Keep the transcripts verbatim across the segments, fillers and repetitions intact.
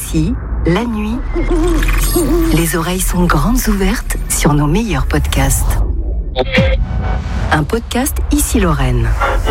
Ici, la nuit, les oreilles sont grandes ouvertes sur nos meilleurs podcasts. Un podcast Ici Lorraine.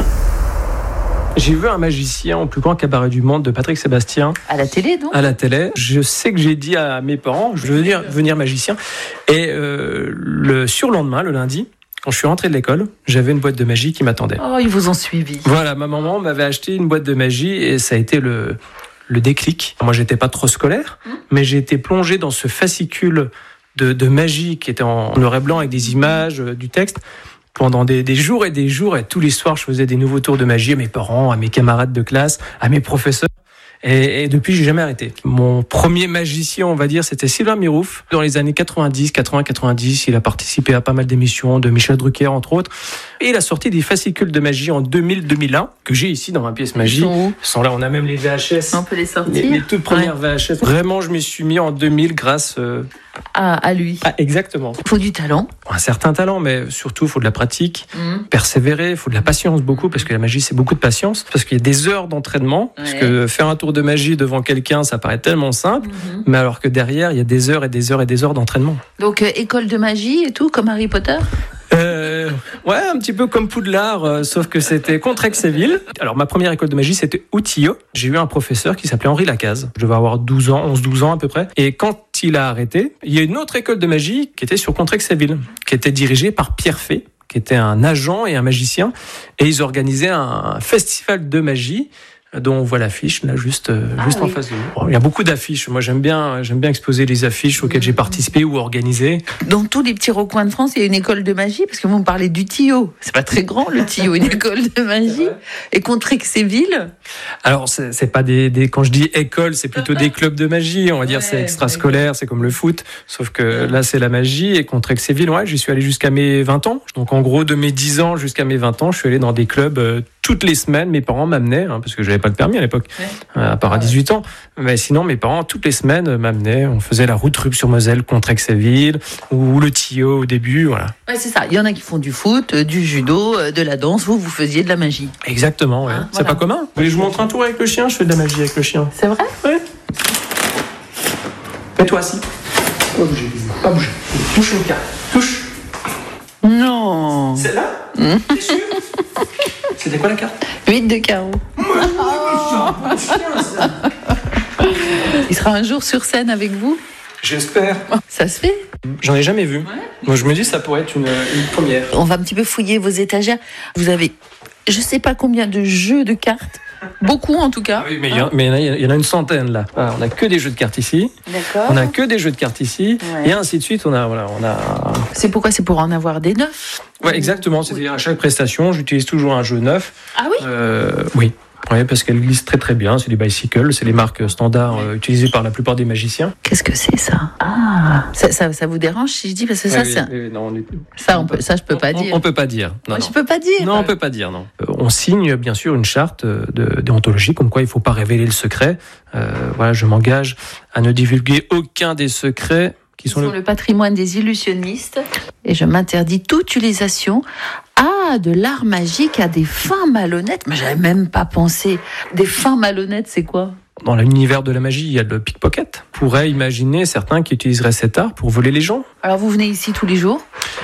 J'ai vu un magicien au plus grand cabaret du monde de Patrick Sébastien. À la télé, non ? À la télé. Je sais que j'ai dit à mes parents, je veux venir, venir magicien. Et euh, le surlendemain, le lundi, quand je suis rentré de l'école, j'avais une boîte de magie qui m'attendait. Oh, ils vous ont suivi. Voilà, ma maman m'avait acheté une boîte de magie et ça a été le, le déclic. Moi, j'étais pas trop scolaire, mmh. mais j'ai été plongé dans ce fascicule de, de magie qui était en noir et blanc avec des images, euh, du texte. Pendant des, des jours et des jours, et tous les soirs, je faisais des nouveaux tours de magie à mes parents, à mes camarades de classe, à mes professeurs. Et, et depuis, j'ai jamais arrêté. Mon premier magicien, on va dire, c'était Sylvain Mirouf. Dans les années quatre-vingt-dix, quatre-vingts, quatre-vingt-dix, il a participé à pas mal d'émissions, de Michel Drucker, entre autres. Et il a sorti des fascicules de magie en deux mille deux mille un, que j'ai ici dans ma pièce magie. Ils sont là, on a même les V H S. On peut les sortir. Les, les toutes premières ouais. V H S. Vraiment, je m'y suis mis en deux mille grâce... Euh, À, à lui. Ah, exactement. Il faut du talent. Un certain talent, mais surtout, il faut de la pratique, mmh. persévérer, il faut de la patience beaucoup, parce que la magie, c'est beaucoup de patience, parce qu'il y a des heures d'entraînement, ouais. parce que faire un tour de magie devant quelqu'un, ça paraît tellement simple, mmh. mais alors que derrière, il y a des heures et des heures et des heures d'entraînement. Donc, euh, école de magie et tout, comme Harry Potter ? Euh, ouais, un petit peu comme Poudlard, euh, sauf que c'était Contrexéville. Alors, ma première école de magie, c'était Outillot. J'ai eu un professeur qui s'appelait Henri Lacaze. Je devais avoir douze ans, onze douze ans à peu près. Et quand il a arrêté, il y a une autre école de magie qui était sur Contrexéville, qui était dirigée par Pierre Fay, qui était un agent et un magicien. Et ils organisaient un festival de magie dont on voit l'affiche là juste euh, ah, juste oui. en face de nous. Bon, il y a beaucoup d'affiches. Moi j'aime bien j'aime bien exposer les affiches auxquelles j'ai participé ou organisé. Dans tous les petits recoins de France, il y a une école de magie parce que vous me parlez du Tillot. C'est pas très grand le Tillot, une école de magie. Et Contrexéville. Alors c'est, c'est pas des, des quand je dis école, c'est plutôt des clubs de magie. On va dire ouais, c'est extrascolaire, c'est comme le foot. Sauf que là c'est la magie et Contrexéville, ouais, j'y suis allé jusqu'à mes vingt ans. Donc en gros de mes dix ans jusqu'à mes vingt ans, je suis allé dans des clubs euh, toutes les semaines. Mes parents m'amenaient hein, parce que j'avais pas le permis à l'époque, ouais. à part à dix-huit ans. Mais sinon, mes parents, toutes les semaines, m'amenaient. On faisait la route Rupt-sur-Moselle, Contrexéville, ou le Tillot au début, voilà. Ouais, c'est ça. Il y en a qui font du foot, du judo, de la danse. Vous, vous faisiez de la magie. Exactement, ouais. Hein, c'est voilà. Pas commun. Vous voulez que je vous montre un tour avec le chien ? Je fais de la magie avec le chien. C'est vrai ? Oui. Mets-toi assis. Pas bouger, pas bouger. Touche une carte. Touche. Non. Celle-là ? mmh. T'es sûr ? C'était quoi la carte ? huit de carreau. Il sera un jour sur scène avec vous ? J'espère. Ça se fait ? J'en ai jamais vu. Ouais. Moi, je me dis que ça pourrait être une, une première. On va un petit peu fouiller vos étagères. Vous avez, je sais pas combien de jeux de cartes. Beaucoup en tout cas. Oui, mais il y, y, y en a une centaine là. Alors, on n'a que des jeux de cartes ici. D'accord. On n'a que des jeux de cartes ici. Ouais. Et ainsi de suite. On a, voilà, on a. C'est pourquoi ? C'est pour en avoir des neufs ? Ouais, exactement. C'est-à-dire à chaque prestation, j'utilise toujours un jeu neuf. Ah oui ? euh, Oui. Oui, parce qu'elle glisse très très bien. C'est des bicycles, c'est les marques standards euh, utilisées par la plupart des magiciens. Qu'est-ce que c'est ça ? Ah, ça, ça, ça vous dérange si je dis parce que ça, oui, c'est oui, non, on est... ça, on peut, ça, je peux pas on, dire. On, on peut pas dire. Non, Moi, non. Je peux pas dire. Non, on peut pas dire. Non. Euh, on signe bien sûr une charte de déontologie comme quoi il faut pas révéler le secret. Euh, voilà, je m'engage à ne divulguer aucun des secrets qui sont, sont le... le patrimoine des illusionnistes et je m'interdis toute utilisation ah, de l'art magique à des fins malhonnêtes. Mais j'avais même pas pensé. Des fins malhonnêtes, c'est quoi ? Dans l'univers de la magie, il y a le pickpocket. On pourrait imaginer certains qui utiliseraient cet art pour voler les gens. Alors vous venez ici tous les jours ?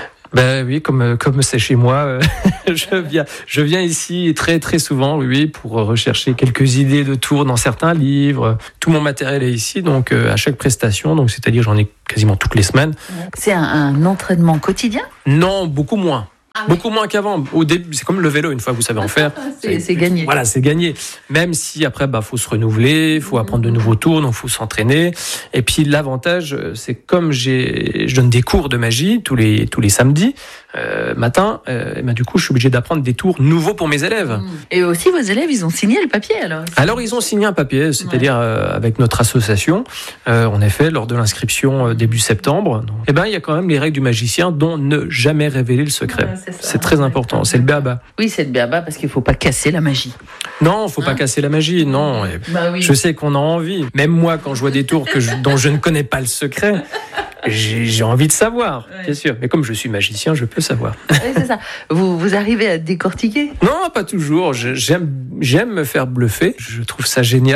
Ben oui, comme comme c'est chez moi, euh, je viens je viens ici très très souvent, oui, pour rechercher quelques idées de tours dans certains livres. Tout mon matériel est ici, donc euh, à chaque prestation, donc c'est-à-dire j'en ai quasiment toutes les semaines. C'est un, un entraînement quotidien ? Non, beaucoup moins. Ah oui. Beaucoup moins qu'avant. Au début, c'est comme le vélo, une fois que vous savez en faire. c'est, c'est, c'est gagné. Voilà, c'est gagné. Même si après, bah, faut se renouveler, faut apprendre de nouveaux tours, donc faut s'entraîner. Et puis, l'avantage, c'est comme j'ai, je donne des cours de magie tous les, tous les samedis, euh, matin, euh, bah, du coup, je suis obligé d'apprendre des tours nouveaux pour mes élèves. Et aussi, vos élèves, ils ont signé le papier, alors? Alors, ils ont signé un papier, c'est-à-dire, ouais. euh, avec notre association, euh, en effet, lors de l'inscription euh, début septembre. Donc, eh ben, il y a quand même les règles du magicien dont ne jamais révéler le secret. Ouais, c'est, c'est très important, c'est le b.a.-ba. Oui, c'est le b.a.-ba parce qu'il ne faut pas casser la magie. Non, il ne faut hein? pas casser la magie, non. Bah oui. Je sais qu'on a envie. Même moi, quand je vois des tours que je, dont je ne connais pas le secret, j'ai, j'ai envie de savoir, ouais. bien sûr. Mais comme je suis magicien, je peux savoir. Oui, c'est ça. Vous, vous arrivez à décortiquer ? Non, pas toujours. Je, j'aime, j'aime me faire bluffer. Je trouve ça génial.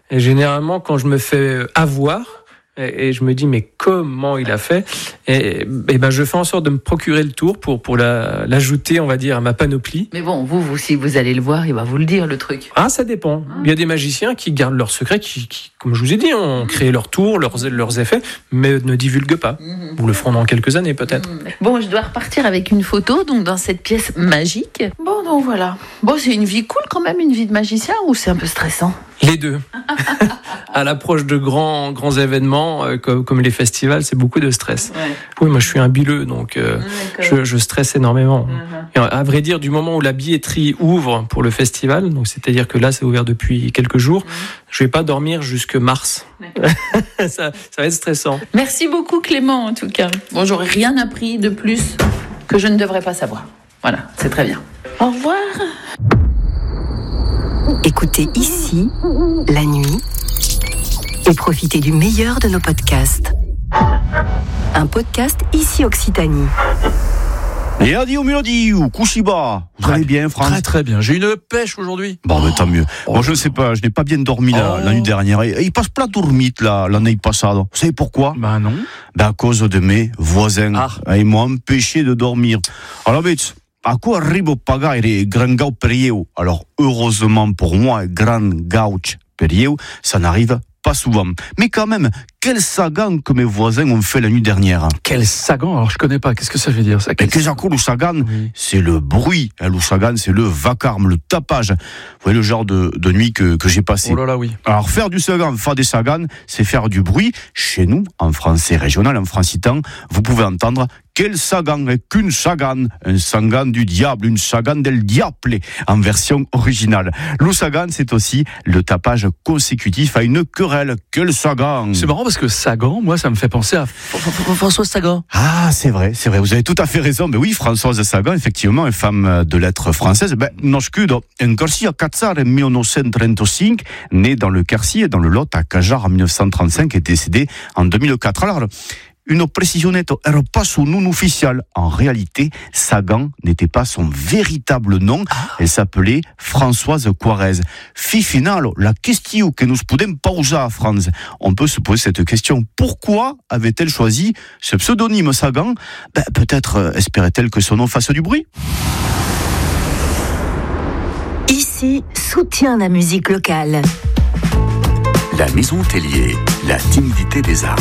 Et généralement, quand je me fais avoir, et, et je me dis, mais comment il a fait ? Et, et ben, je fais en sorte de me procurer le tour pour, pour la, l'ajouter, on va dire, à ma panoplie. Mais bon, vous, vous, si vous allez le voir, il va vous le dire, le truc. Ah, ça dépend. Ah. Il y a des magiciens qui gardent leurs secrets, qui, qui comme je vous ai dit, ont créé leur tour, leurs, leurs effets, mais ne divulguent pas. Mmh. Vous le feront dans quelques années, peut-être. Mmh. Bon, je dois repartir avec une photo, donc dans cette pièce magique. Bon, donc voilà. Bon, c'est une vie cool quand même, une vie de magicien, ou c'est un peu stressant ? Les deux. À l'approche de grands, grands événements, euh, comme, comme les festivals, c'est beaucoup de stress. Ouais. Oui, moi je suis un bileux, donc euh, je, je stresse énormément. Uh-huh. Et à vrai dire, du moment où la billetterie ouvre pour le festival, donc c'est-à-dire que là c'est ouvert depuis quelques jours, uh-huh. je vais pas dormir jusque mars. ça, ça va être stressant. Merci beaucoup Clément en tout cas. Bon, j'aurais rien appris de plus que je ne devrais pas savoir. Voilà, c'est très bien. Au revoir. Écoutez ici, la nuit, et profitez du meilleur de nos podcasts. Un podcast ici Occitanie. Et adieu Mélodie ou Kushiba. Vous allez bien, France ? Très très bien. J'ai une pêche aujourd'hui. Bon, mais tant mieux. Oh, Moi, je ne sais pas, je n'ai pas bien dormi oh. la, la nuit dernière. Et, et il passe pas dormite là, l'année passée. Vous savez pourquoi ? Ben non. Ben à cause de mes voisins. Ah. Ils m'ont empêché de dormir. Alors, vite. A quoi arrive au pagare grand gauch perieu? Alors, heureusement pour moi, grand gauch perieu, ça n'arrive pas souvent. Mais quand même, quel sagan que mes voisins ont fait la nuit dernière. Quel sagan? Alors, je connais pas. Qu'est-ce que ça veut dire, ça? Mais qu'est-ce que le sagan? Oui. C'est le bruit. Le sagan, c'est le vacarme, le tapage. Vous voyez le genre de, de nuit que, que j'ai passé. Oh là là, oui. Alors, faire du sagan, faire des sagans, c'est faire du bruit. Chez nous, en français régional, en francitan, vous pouvez entendre quel sagan est qu'une sagan, un sagan du diable, une sagan del diable, en version originale. Le sagan, c'est aussi le tapage consécutif à une querelle. Quel sagan! C'est marrant parce que Sagan, moi, ça me fait penser à Françoise Sagan. Ah, c'est vrai, c'est vrai, vous avez tout à fait raison. Mais oui, Françoise Sagan, effectivement, une femme de lettres française. Ben, non, je cudo. Un Quercy à Catzar en dix-neuf cent trente-cinq, né dans le Quercy et dans le Lot à Cajar en dix-neuf cent trente-cinq et décédé en deux mille quatre. Alors, une précisionnette, elle pas son nom officiel. En réalité, Sagan n'était pas son véritable nom. Elle s'appelait Françoise Quarez. Fi final, la question que nous pouvons poser à France. On peut se poser cette question. Pourquoi avait-elle choisi ce pseudonyme Sagan? Ben, peut-être espérait-elle que son nom fasse du bruit. Ici, soutient la musique locale. La Maison Tellier, la timidité des arts.